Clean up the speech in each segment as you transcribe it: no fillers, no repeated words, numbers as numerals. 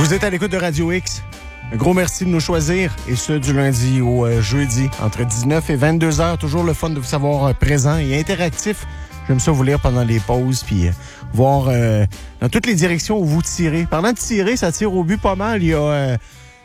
Vous êtes à l'écoute de Radio X. Un gros merci de nous choisir, et ce, du lundi au jeudi, entre 19 et 22 heures. Toujours le fun de vous savoir présent et interactif. J'aime ça vous lire pendant les pauses, puis voir dans toutes les directions où vous tirez. Parlant de tirer, ça tire au but pas mal. Il y a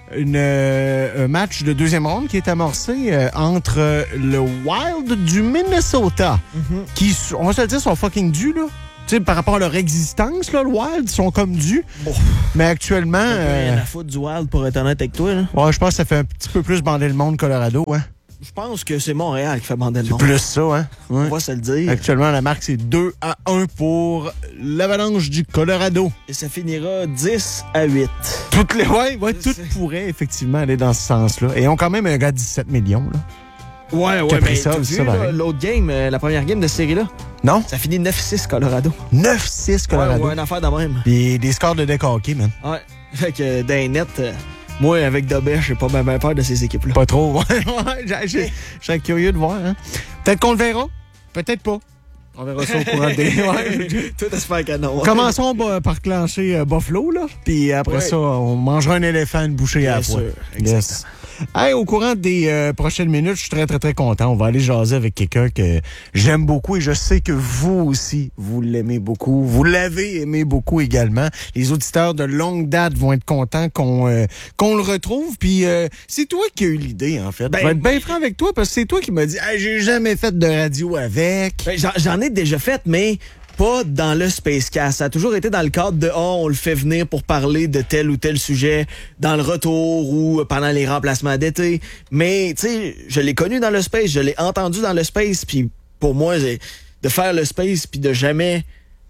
un match de deuxième ronde qui est amorcé entre le Wild du Minnesota, qui, on va se le dire, sont fucking dus, là. Tu sais, par rapport à leur existence, là, le Wild, ils sont comme dus. Mais actuellement... rien à foutre du Wild, pour être honnête avec toi, là. Ouais, je pense que ça fait un petit peu plus bander le monde, Colorado, ouais. Je pense que c'est Montréal qui fait bander le monde. C'est plus ça, hein? Ouais. On va se le dire. Actuellement, la marque, c'est 2-1 pour l'Avalanche du Colorado. Et ça finira 10-8. Toutes les... Ouais, tout pourrait effectivement aller dans ce sens-là. Et ils ont quand même un gars de 17 millions, là. Ouais, mais ça, t'as vu, là, l'autre game, la première game de cette série-là? Non? Ça finit 9-6 Colorado. 9-6 Colorado? Ouais, une affaire de même. Puis des scores de deck hockey, man. Ouais, fait que dans les nets, moi, avec Dobet, j'ai pas bien peur de ces équipes-là. Pas trop, ouais. Je serais curieux de voir, hein. Peut-être qu'on le verra, peut-être pas. On verra ça au courant des... Ouais. Tout à se faire canon. Commençons par clencher Buffalo, là. Puis après ça, on mangera un éléphant, une bouchée à la fois. Yes. Hey, au courant des prochaines minutes, je suis très, très, très content. On va aller jaser avec quelqu'un que j'aime beaucoup et je sais que vous aussi, vous l'aimez beaucoup. Vous l'avez aimé beaucoup également. Les auditeurs de longue date vont être contents qu'on le retrouve. Puis c'est toi qui as eu l'idée, en fait. Je vais être bien franc avec toi parce que c'est toi qui m'as dit hey, « j'ai jamais fait de radio avec. » J'en ai déjà fait, mais... pas dans le Spacecast. Ça a toujours été dans le cadre de on le fait venir pour parler de tel ou tel sujet dans le retour ou pendant les remplacements d'été. Mais, tu sais, je l'ai connu dans le Space, je l'ai entendu dans le Space, puis pour moi, de faire le Space puis de jamais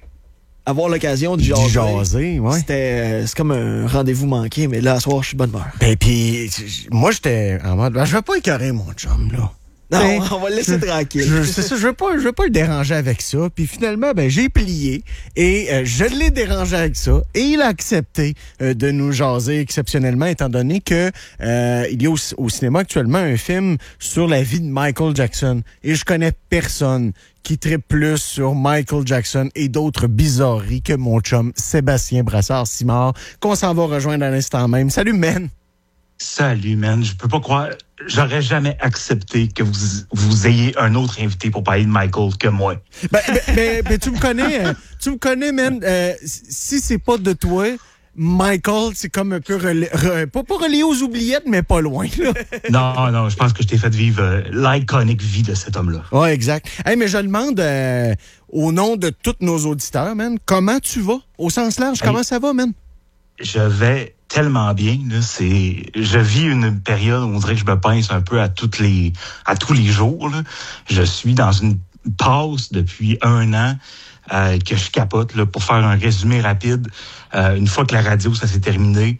avoir l'occasion de jaser, ouais. C'est comme un rendez-vous manqué, mais là, ce soir, je suis de bonne humeur. Ben, puis moi, j'étais en mode, je vais pas écœurer mon chum, là. Non, on va le laisser tranquille. C'est ça, je veux pas le déranger avec ça. Puis finalement, j'ai plié et je l'ai dérangé avec ça. Et il a accepté de nous jaser exceptionnellement, étant donné que il y a au cinéma actuellement un film sur la vie de Michael Jackson. Et je connais personne qui tripe plus sur Michael Jackson et d'autres bizarreries que mon chum Sébastien Brassard-Simard, qu'on s'en va rejoindre à l'instant même. Salut, man! Salut, man. Je peux pas croire. J'aurais jamais accepté que vous ayez un autre invité pour parler de Michael que moi. Ben, tu me connais, man. Si c'est pas de toi, Michael, c'est comme un peu pas relié aux oubliettes, mais pas loin, là. Non, je pense que je t'ai fait vivre l'iconique vie de cet homme-là. Ouais, exact. Hey, mais je demande au nom de tous nos auditeurs, man, comment tu vas? Au sens large, comment ça va, man? Je vais tellement bien, là. Je vis une période où on dirait que je me pince un peu à tous les jours, là. Je suis dans une passe depuis 1 an que je capote, là. Pour faire un résumé rapide, une fois que la radio, ça s'est terminé,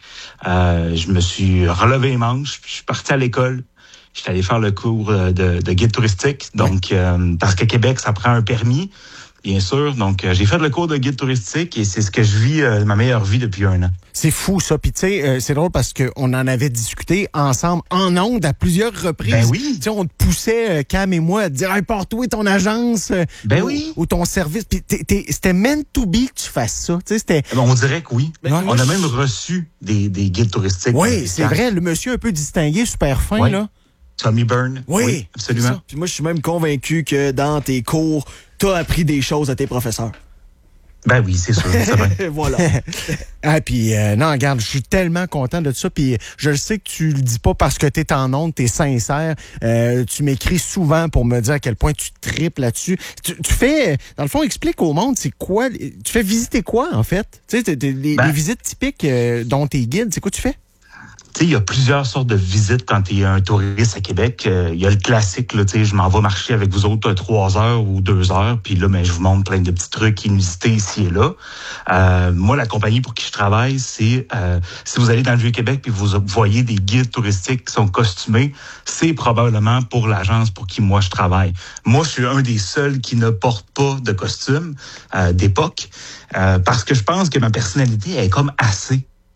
je me suis relevé les manches, puis je suis parti à l'école. J'étais allé faire le cours de guide touristique. Donc, parce qu'à Québec, ça prend un permis, bien sûr. Donc, j'ai fait le cours de guide touristique et c'est ce que je vis, ma meilleure vie depuis 1 an. C'est fou, ça. Puis, tu sais, c'est drôle parce qu'on en avait discuté ensemble en ondes à plusieurs reprises. Ben oui. Tu sais, on te poussait, Cam et moi, à te dire, hey, porte-toi ton agence. Ou ton service. Puis, c'était meant to be que tu fasses ça. Tu sais, c'était. On dirait que oui. On a même reçu des guides touristiques. Oui, c'est vrai. Le monsieur un peu distingué, super fin, là. Tommy Byrne. Oui, absolument. Puis moi, je suis même convaincu que dans tes cours, t'as appris des choses à tes professeurs. Ben oui, c'est sûr. C'est vrai. Voilà. Ah, puis non, regarde, je suis tellement content de ça. Puis je le sais que tu le dis pas parce que t'es en ondes, t'es sincère. Tu m'écris souvent pour me dire à quel point tu tripes là-dessus. Tu fais, dans le fond, explique au monde, c'est quoi. Tu fais visiter quoi, en fait? Tu sais, les visites typiques dont t'es guide, c'est quoi tu fais? Tu sais, il y a plusieurs sortes de visites quand tu es un touriste à Québec. Il y a le classique, là, tu sais, je m'en vais marcher avec vous autres 3 heures ou 2 heures, puis là, je vous montre plein de petits trucs inusités ici et là. Moi, la compagnie pour qui je travaille, c'est si vous allez dans le Vieux-Québec puis vous voyez des guides touristiques qui sont costumés, c'est probablement pour l'agence pour qui moi je travaille. Moi, je suis un des seuls qui ne porte pas de costume d'époque parce que je pense que ma personnalité est comme assez.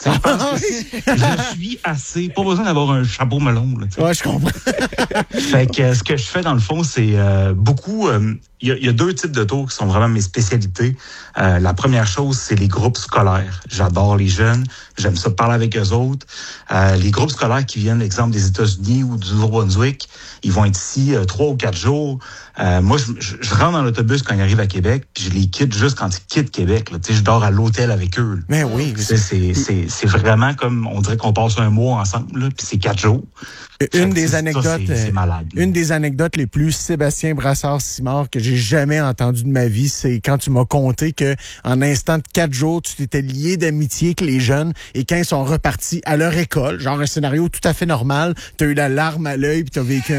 Je pense que je suis assez... Pas besoin d'avoir un chapeau melon. Là, ouais, je comprends. Fait que ce que je fais, dans le fond, c'est beaucoup... Il y a 2 types de tours qui sont vraiment mes spécialités. La première chose, c'est les groupes scolaires. J'adore les jeunes. J'aime ça parler avec eux autres. Les groupes scolaires qui viennent, exemple, des États-Unis ou du Nouveau-Brunswick, ils vont être ici 3 ou 4 jours. Moi, je rentre dans l'autobus quand ils arrivent à Québec, puis je les quitte juste quand ils quittent Québec. Là. Je dors à l'hôtel avec eux. Là. Mais oui. C'est vraiment comme, on dirait qu'on passe un mois ensemble, là, puis c'est 4 jours. Une des anecdotes, c'est malade. Une des anecdotes les plus Sébastien Brassard-Simard que j'ai jamais entendu de ma vie, c'est quand tu m'as conté que en instant de 4 jours, tu t'étais lié d'amitié avec les jeunes et quand ils sont repartis à leur école, genre un scénario tout à fait normal, t'as eu la larme à l'œil puis t'as vécu